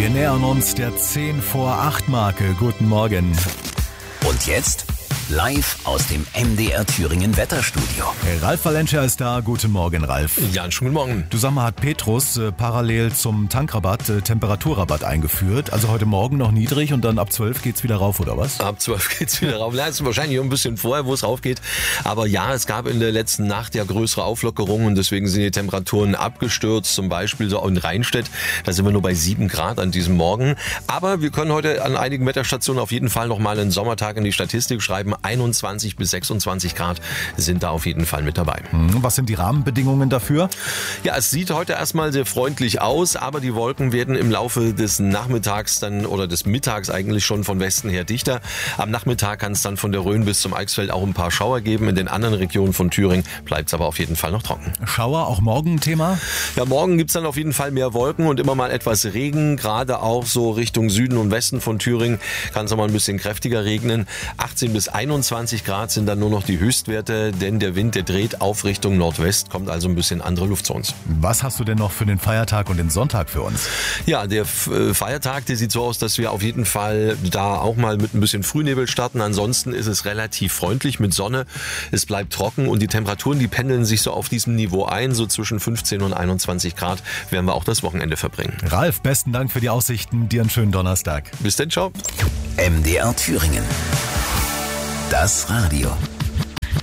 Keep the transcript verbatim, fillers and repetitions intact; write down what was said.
Wir nähern uns der zehn vor acht Marke. Guten Morgen. Und jetzt live aus dem M D R Thüringen Wetterstudio. Hey, Ralf Valencia ist da. Guten Morgen, Ralf. Ja, einen schönen Morgen. Du, sag mal, hat Petrus äh, parallel zum Tankrabatt äh, Temperaturrabatt eingeführt? Also heute Morgen noch niedrig und dann ab zwölf geht's wieder rauf, oder was? Ab zwölf geht's wieder rauf. Ja, ist wahrscheinlich ein bisschen vorher, wo es raufgeht. Aber ja, es gab in der letzten Nacht ja größere Auflockerungen und deswegen sind die Temperaturen abgestürzt. Zum Beispiel so in Rheinstedt, da sind wir nur bei sieben Grad an diesem Morgen. Aber wir können heute an einigen Wetterstationen auf jeden Fall nochmal einen Sommertag in die Statistik schreiben. einundzwanzig bis sechsundzwanzig Grad sind da auf jeden Fall mit dabei. Was sind die Rahmenbedingungen dafür? Ja, es sieht heute erstmal sehr freundlich aus, aber die Wolken werden im Laufe des Nachmittags dann oder des Mittags eigentlich schon von Westen her dichter. Am Nachmittag kann es dann von der Rhön bis zum Eichsfeld auch ein paar Schauer geben. In den anderen Regionen von Thüringen bleibt es aber auf jeden Fall noch trocken. Schauer auch morgen ein Thema? Ja, morgen gibt es dann auf jeden Fall mehr Wolken und immer mal etwas Regen. Gerade auch so Richtung Süden und Westen von Thüringen kann es noch mal ein bisschen kräftiger regnen. achtzehn bis einundzwanzig Grad sind dann nur noch die Höchstwerte, denn der Wind, der dreht auf Richtung Nordwest, kommt also ein bisschen andere Luft zu uns. Was hast du denn noch für den Feiertag und den Sonntag für uns? Ja, der Feiertag, der sieht so aus, dass wir auf jeden Fall da auch mal mit ein bisschen Frühnebel starten. Ansonsten ist es relativ freundlich mit Sonne. Es bleibt trocken und die Temperaturen, die pendeln sich so auf diesem Niveau ein. So zwischen fünfzehn und einundzwanzig Grad werden wir auch das Wochenende verbringen. Ralf, besten Dank für die Aussichten. Dir einen schönen Donnerstag. Bis dann, ciao. M D R Thüringen. Das Radio.